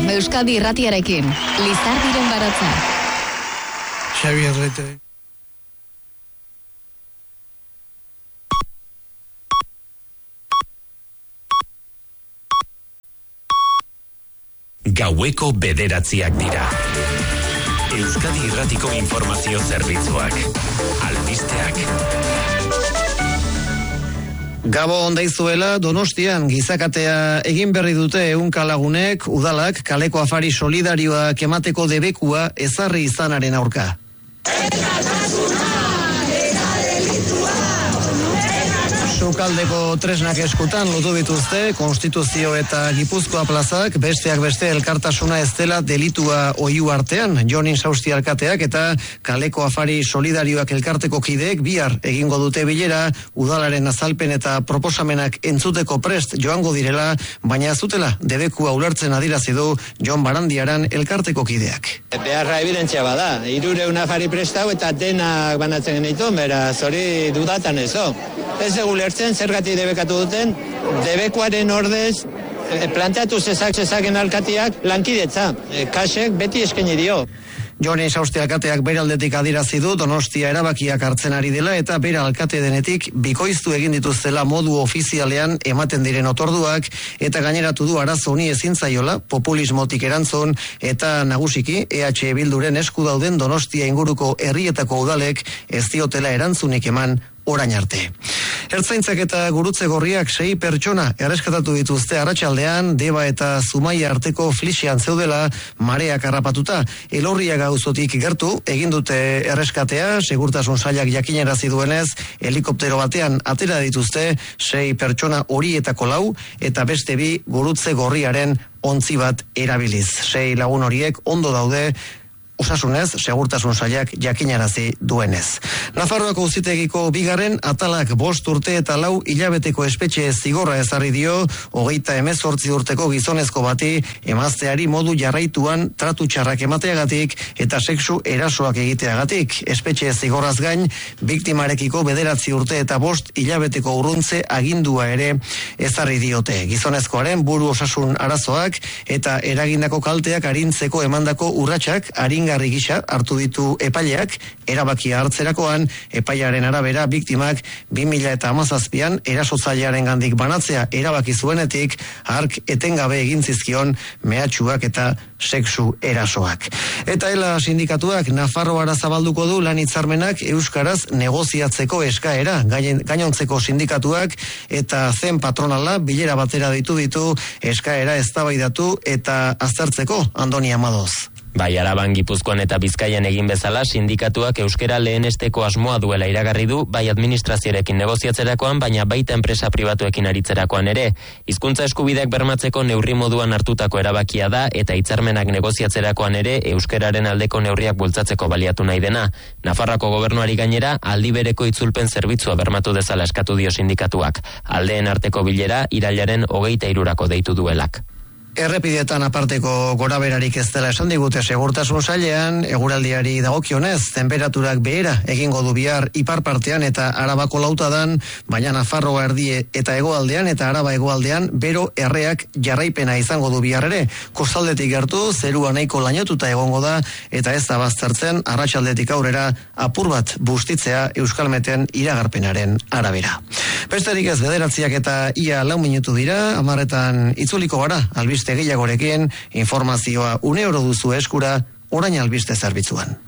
Euskadi Irratiarekin. Lizardiren baratza. Xabi Errete. Gaueko 9:00 dira. Euskadi Irratiko informazio zerbitzuak. Albisteak. Gabo ondaizuela Donostian gizakatea egin berri dute ehunka lagunek, udalak kaleko afari solidarioak emateko debekua ezarri izanaren aurka. Sukaldeko tresnak eskutan lotu dituzte Konstituzio eta Gipuzkoa plazak, besteak beste elkartasuna ez dela delitua oihu artean. Jonin Sausti alkateak eta kaleko afari solidarioak elkarteko kideek bihar egingo dute bilera, udalaren azalpen eta proposamenak entzuteko prest joango direla, baina zutela debekua ulertzen adirazi du Jon Barandiaran elkarteko kideak. Beharra evidentzia bada, 300 afari prestau eta denak banatzen genitu, beraz hori dudatan ezo. Ez egu lertzen zergatik debekatu duten, debekuaren ordez planteatu zezaken alkatiak lankidetza, kasek beti eskaini dio. Joni Sausti alkateak bere aldetik adirazi du Donostia erabakiak hartzen ari dela eta bere alkate denetik bikoiztu egin dituztela modu ofizialean ematen diren otorduak eta gaineratu du arazo honi ezin zaiola populismotik erantzun eta nagusiki EH Bilduren esku dauden Donostia inguruko herrietako udalek ez diotela erantzunik eman orain arte. Ertzaintzak eta gurutze gorriak 6 pertsona erreskatatu dituzte arratsaldean Deba eta Zumaia arteko flixean zeudela mareak harrapatuta. Elorriaga auzotik gertu egin dute erreskatea, segurtasun sailak jakinarazi duenez, helikoptero batean atera dituzte 6 pertsona horietako 4 eta beste 2 gurutze gorriaren ontzi bat erabiliz. 6 lagun horiek ondo daude, osasunez, segurtasun sailak jakinarazi duenez. Nafarroako auzitegiko bigarren atalak 5 urte eta 4 hilabeteko espetxe zigorra ezarri dio 38 urteko gizonezko bati emazteari modu jarraituan tratu txarrak emateagatik eta sexu erasoak egiteagatik. Espetxe zigorraz gain, biktimarekiko 9 urte eta 5 hilabeteko urruntze agindua ere ezarri diote. Gizonezkoaren buru osasun arazoak eta eragindako kalteak arintzeko emandako urratsak aringarri gisa hartu ditu epaileak, erabakia hartzerakoan epailearen arabera biktimak 2017an erasotzailearengandik banatzea erabaki zuenetik hark etengabe egin zizkion mehatxuak eta sexu erasoak. Eta ELA sindikatuak Nafarroara zabalduko du lan hitzarmenak euskaraz negoziatzeko eskaera. Gainontzeko sindikatuak eta zen patronala bilera batera ditu eskaera eztabaidatu eta aztertzeko. Andoni Amadoz. Bai, Araban, Gipuzkoan eta Bizkaian egin bezala sindikatuak euskera lehenesteko asmoa duela iragarri du, bai administrazioarekin negoziatzerakoan, baina baita enpresa pribatuekin aritzerakoan ere. Hizkuntza eskubideak bermatzeko neurri moduan hartutako erabakia da eta hitzarmenak negoziatzerakoan ere euskeraren aldeko neurriak bultzatzeko baliatu nahi dena. Nafarroako gobernuari gainera aldi bereko itzulpen zerbitzua bermatu dezala eskatu dio sindikatuak. Aldeen arteko bilera irailaren 23 deitu duelak. Errepidetan aparteko goraberarik ez dela esan digute segurtasun sailean, eguraldiari dagokionez, tenperaturak behera egingo du bihar ipar partean eta Arabako lautadan, baina Nafarroa erdi eta hegoaldean eta Araba hegoaldean bero erreak jarraipena izango du bihar ere. Kostaldetik gertu, zerua nahiko lainotuta egongo da eta ez da baztertzen arratsaldetik aurrera apur bat bustitzea Euskalmeten iragarpenaren arabera. Besterik ez 9 eta ia 4 minutu dira, 10etan itzuliko gara, albiste gehiagorekin, informazioa uneoro duzu eskura, orain albiste zerbitzuan.